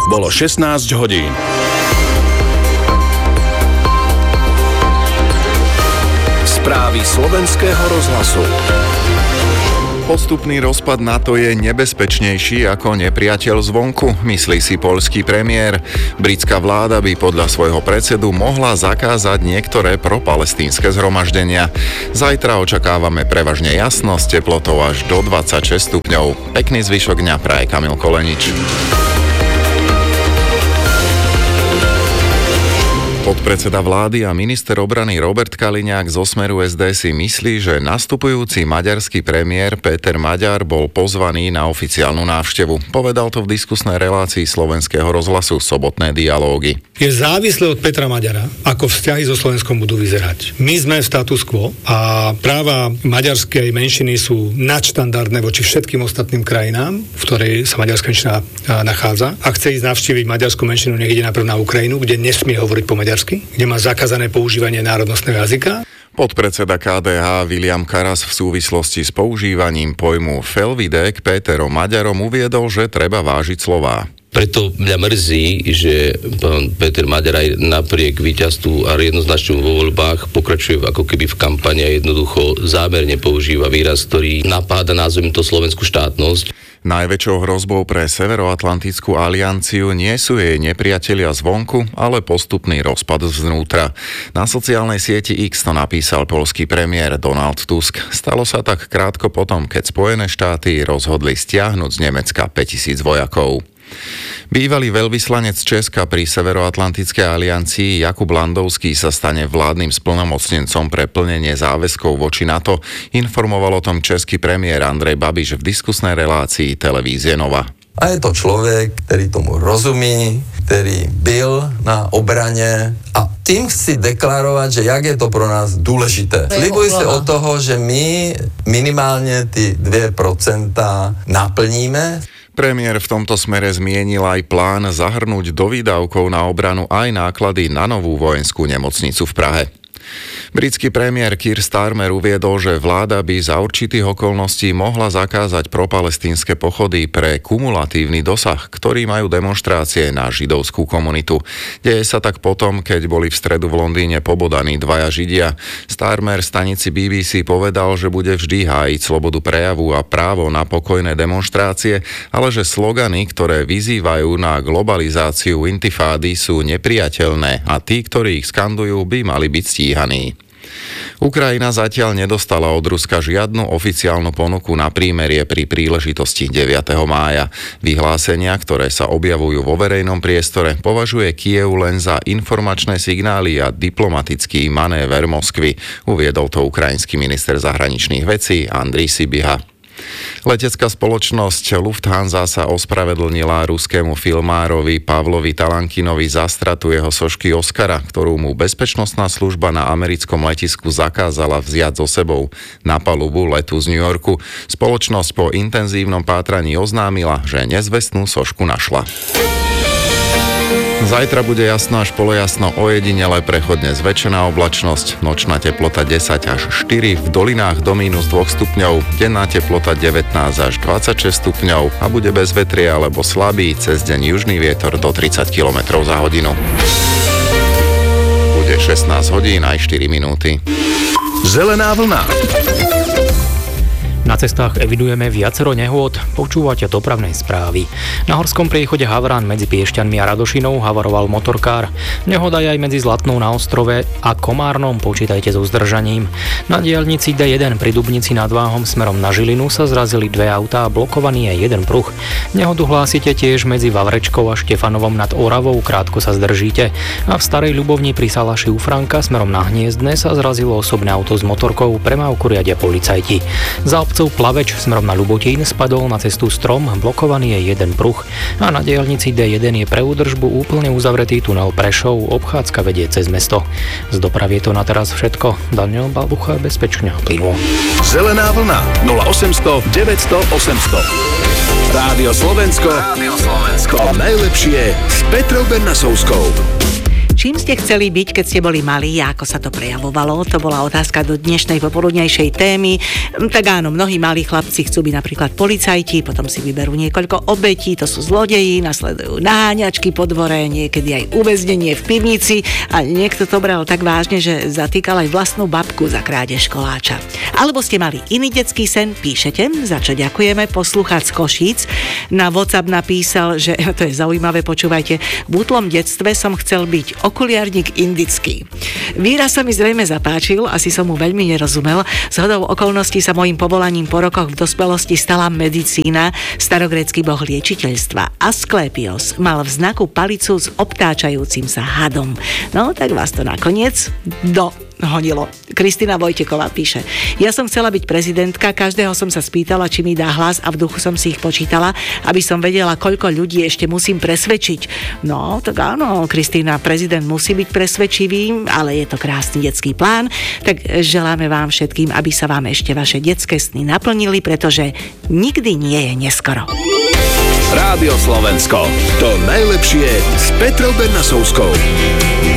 Bolo 16 hodín. Správy slovenského rozhlasu. Postupný rozpad NATO je nebezpečnejší ako nepriateľ zvonku, myslí si poľský premiér. Britská vláda by podľa svojho predsedu mohla zakázať niektoré propalestínske zhromaždenia. Zajtra očakávame prevažne jasnosť, teplotou až do 26 stupňov. Pekný zvyšok dňa praje Kamil Kolenič. Podpredseda vlády a minister obrany Robert Kaliňák zo Smeru SD si myslí, že nastupujúci maďarský premiér Péter Maďar bol pozvaný na oficiálnu návštevu. Povedal to v diskusnej relácii slovenského rozhlasu Sobotné dialógy. Je závislé od Petra Maďara, ako vzťahy so Slovenskom budú vyzerať. My sme v status quo a práva maďarskej menšiny sú nadštandardné voči všetkým ostatným krajinám, v ktorej sa maďarská menšina nachádza. Ak chce ísť navštíviť maďarskú menšinu, nech ide najprv na Ukrajinu, kde nesmie hovoriť po maďarsky, kde má zakázané používanie národnostného jazyka. Podpredseda KDH Viliam Karas v súvislosti s používaním pojmu Felvidek Péterom Maďarom uviedol, že treba vážiť slová. Preto mňa mrzí, že pán Péter Maďar aj napriek víťazstvu a jednoznačnému vo voľbách pokračuje ako keby v kampani a jednoducho zámerne používa výraz, ktorý napáda, nazvime to, slovenskú štátnosť. Najväčšou hrozbou pre Severoatlantickú alianciu nie sú jej nepriatelia zvonku, ale postupný rozpad zvnútra. Na sociálnej sieti X to napísal poľský premiér Donald Tusk. Stalo sa tak krátko potom, keď Spojené štáty rozhodli stiahnuť z Nemecka 5000 vojakov. Bývalý veľvyslanec Česka pri Severoatlantickej aliancii Jakub Landovský sa stane vládnym splnomocnencom pre plnenie záväzkov voči NATO, informoval o tom český premiér Andrej Babiš v diskusnej relácii televízie Nova. A je to človek, ktorý tomu rozumí, ktorý byl na obrane a tým chci deklarovať, že jak je to pro nás dôležité. Slibuj si od toho, že my minimálne tí 2% naplníme. Premiér v tomto smere zmienil aj plán zahrnúť do výdavkov na obranu aj náklady na novú vojenskú nemocnicu v Prahe. Britský premiér Keir Starmer uviedol, že vláda by za určitých okolností mohla zakázať propalestínske pochody pre kumulatívny dosah, ktorý majú demonštrácie na židovskú komunitu. Deje sa tak potom, keď boli v stredu v Londýne pobodaní dvaja Židia. Starmer stanici BBC povedal, že bude vždy hájiť slobodu prejavu a právo na pokojné demonštrácie, ale že slogany, ktoré vyzývajú na globalizáciu intifády, sú nepriateľné a tí, ktorí ich skandujú, by mali byť stíhaní. Ukrajina zatiaľ nedostala od Ruska žiadnu oficiálnu ponuku na prímerie pri príležitosti 9. mája. Vyhlásenia, ktoré sa objavujú vo verejnom priestore, považuje Kyjev len za informačné signály a diplomatický manéver Moskvy, uviedol to ukrajinský minister zahraničných vecí Andrej Sybiha. Letecká spoločnosť Lufthansa sa ospravedlnila ruskému filmárovi Pavlovi Talankinovi za stratu jeho sošky Oscara, ktorú mu bezpečnostná služba na americkom letisku zakázala vziať so sebou na palubu letu z New Yorku. Spoločnosť po intenzívnom pátraní oznámila, že nezvestnú sošku našla. Zajtra bude jasno až polojasno, ojedinele prechodne zväčšená oblačnosť, nočná teplota 10 až 4, v dolinách do -2 stupňov, denná teplota 19 až 26 stupňov a bude bez vetria alebo slabý, cez deň južný vietor do 30 km za hodinu. Bude 16 hodín aj 4 minúty. Zelená vlna. Na cestách evidujeme viacero nehôd, počúvate dopravné správy. Na horskom priechode Havrán medzi Piešťanmi a Radošinou havaroval motorkár. Nehoda je aj medzi Zlatnou na Ostrove a Komárnom, počítajte so zdržaním. Na diaľnici D1 pri Dubnici nad Váhom smerom na Žilinu sa zrazili dve autá a blokovaný je jeden pruh. Nehodu hlásite tiež medzi Vavrečkou a Štefanovom nad Oravou, krátko sa zdržíte. A v Starej Ľubovni pri Salaši u Franka smerom na Hniezdne sa zrazilo osobné auto s motorkou, premávku riadia policajti. Za obcov Plaveč smerom na Ľubotín spadol na cestu strom, blokovaný je jeden pruh a na diaľnici D1 je pre údržbu úplne uzavretý tunel Prešov, obchádzka vedie cez mesto. Z dopravy je to na teraz všetko. Daniel Balbucha, bezpečne plynulo. Zelená vlna 0800 900 800. Rádio Slovensko. To najlepšie s Petrou Bernasovskou. Čím ste chceli byť, keď ste boli malí a ako sa to prejavovalo? To bola otázka do dnešnej popoludnejšej témy. Tak áno, mnohí malí chlapci chcú byť napríklad policajti, potom si vyberú niekoľko obetí, to sú zlodeji, nasledujú naháňačky po dvore, niekedy aj uväznenie v pivnici a niekto to bral tak vážne, že zatýkal aj vlastnú babku za krádež koláča. Alebo ste mali iný detský sen, píšete, za čo ďakujeme. Poslucháč z Košíc na WhatsApp napísal, že to je zaujímavé, počúvajte, v útlom detstve som chcel byť okuliarník indický. Výraz sa mi zrejme zapáčil, asi som mu veľmi nerozumel. Zhodou okolností sa mojím povolaním po rokoch v dospelosti stala medicína, starogrécky boh liečiteľstva. Asklepios mal v znaku palicu s obtáčajúcim sa hadom. No, tak vás to nakoniec honilo. Kristina Vojteková píše: Ja som chcela byť prezidentka, každého som sa spýtala, či mi dá hlas a v duchu som si ich počítala, aby som vedela, koľko ľudí ešte musím presvedčiť. No, tak áno, Kristína, prezident musí byť presvedčivý, ale je to krásny detský plán, tak želáme vám všetkým, aby sa vám ešte vaše detské sny naplnili, pretože nikdy nie je neskoro. Rádio Slovensko. To najlepšie s Petrou Bernasovskou.